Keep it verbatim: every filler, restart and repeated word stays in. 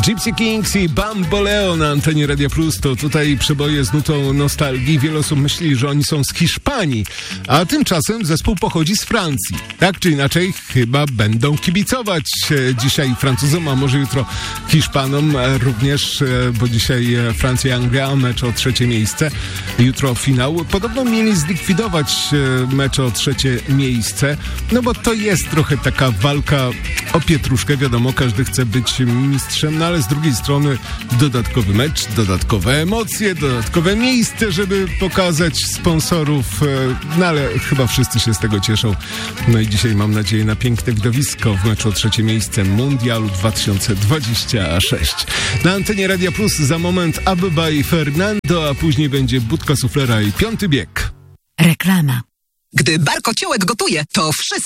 Gypsy Kings i Bamboleo na antenie Radia Plus. To tutaj przeboje z nutą nostalgii. Wiele osób myśli, że oni są z Hiszpanii, a tymczasem zespół pochodzi z Francji. Tak czy inaczej chyba będą kibicować dzisiaj Francuzom, a może jutro Hiszpanom również, bo dzisiaj Francja-Anglia, mecz o trzecie miejsce. Jutro finał. Podobno mieli zlikwidować mecz o trzecie miejsce, no bo to jest trochę taka walka o pietruszkę. Wiadomo, każdy chce być mistrzem, no ale z drugiej strony dodatkowy mecz, dodatkowe emocje, dodatkowe miejsce, żeby pokazać sponsorów, no ale chyba wszyscy się z tego cieszą. No i dzisiaj mam nadzieję na piękne widowisko w meczu o trzecie miejsce Mundialu dwa tysiące dwudziestego szóstego. Na antenie Radia Plus za moment Abba i Fernando, a później będzie Budka Suflera i Piąty Bieg. Reklama. Gdy Barkociołek gotuje, to wszyscy